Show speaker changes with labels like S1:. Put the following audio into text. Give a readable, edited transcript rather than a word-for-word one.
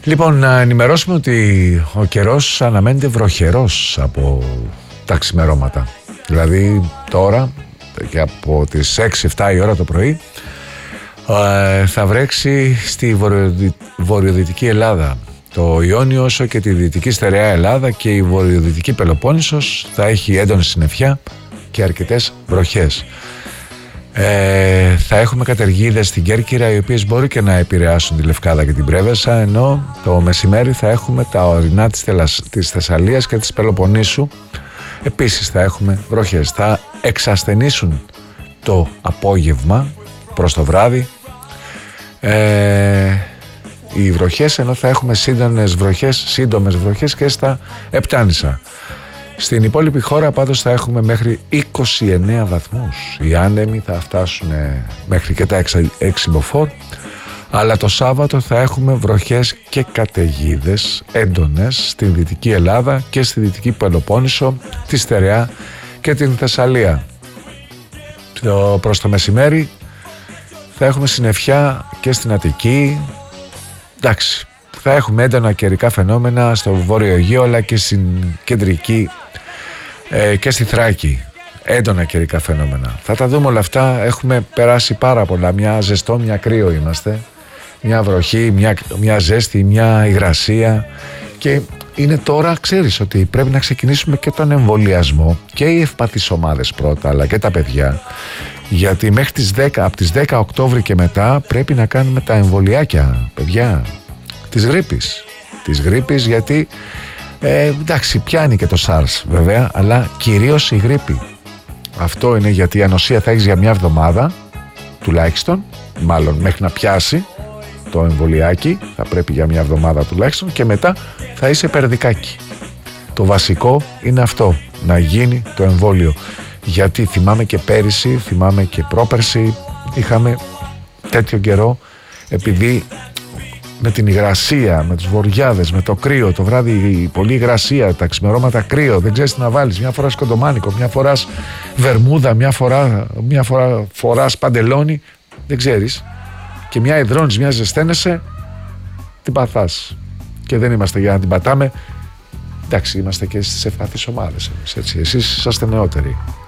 S1: Λοιπόν, να ενημερώσουμε ότι ο καιρός αναμένεται βροχερός από τα ξημερώματα. Δηλαδή τώρα και από τις 6-7 η ώρα το πρωί θα βρέξει στη βορειοδυτική Ελλάδα. Το Ιόνιο όσο και τη δυτική στερεά Ελλάδα και η βορειοδυτική Πελοπόννησος θα έχει έντονη συννεφιά και αρκετές βροχές. Θα έχουμε καταιγίδες στην Κέρκυρα, οι οποίες μπορεί και να επηρεάσουν τη Λευκάδα και την Πρέβεσα, ενώ το μεσημέρι θα έχουμε τα ορεινά της Θεσσαλίας και της Πελοποννήσου. Επίσης θα έχουμε βροχές. Θα εξασθενήσουν το απόγευμα προς το βράδυ οι βροχές, ενώ θα έχουμε σύντομες βροχές και στα Επτάνησα. Στην υπόλοιπη χώρα πάντως θα έχουμε μέχρι 29 βαθμούς. Οι άνεμοι θα φτάσουν μέχρι και τα 6 μποφόρ, αλλά το Σάββατο θα έχουμε βροχές και καταιγίδες έντονες στην Δυτική Ελλάδα και στη Δυτική Πελοπόννησο, τη Στερεά και την Θεσσαλία. Προς το μεσημέρι θα έχουμε συννεφιά και στην Αττική. Εντάξει, θα έχουμε έντονα καιρικά φαινόμενα στο Βόρειο Αιγαίο αλλά και στην Κεντρική και στη Θράκη. Έντονα καιρικά φαινόμενα. Θα τα δούμε όλα αυτά. Έχουμε περάσει πάρα πολλά. Μια ζεστό, μια κρύο είμαστε. Μια βροχή, μια ζέστη, μια υγρασία. Και είναι τώρα, ξέρεις, ότι πρέπει να ξεκινήσουμε και τον εμβολιασμό και οι ευπαθείς ομάδες πρώτα, αλλά και τα παιδιά. Γιατί μέχρι τις 10, από τις 10 Οκτώβρη και μετά πρέπει να κάνουμε τα εμβολιάκια, παιδιά, της γρίπης, γιατί εντάξει, πιάνει και το SARS βέβαια, αλλά κυρίως η γρίπη. Αυτό είναι γιατί η ανοσία θα έχεις για μια εβδομάδα τουλάχιστον, μάλλον μέχρι να πιάσει το εμβολιάκι θα πρέπει για μια εβδομάδα τουλάχιστον, και μετά θα είσαι περδικάκι. Το βασικό είναι αυτό, να γίνει το εμβόλιο, γιατί θυμάμαι και πέρυσι, θυμάμαι και πρόπερσι είχαμε τέτοιο καιρό, επειδή με την υγρασία, με τους βοριάδες, με το κρύο, το βράδυ η πολλή υγρασία, τα ξημερώματα κρύο, δεν ξέρεις τι να βάλεις, μια φορά σκοντομάνικο, μια φορά βερμούδα, μια φορά φοράς παντελόνι, δεν ξέρεις, και μια υδρώνεις, μια ζεσταίνεσαι, την παθάς. Και δεν είμαστε για να την πατάμε. Εντάξει, είμαστε και στις ευπαθείς ομάδες εμείς, έτσι. Εσείς είσαστε νεότεροι.